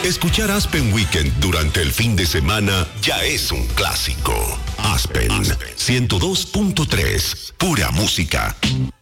Escuchar Aspen Weekend durante el fin de semana ya es un clásico. Aspen 102.3, pura música.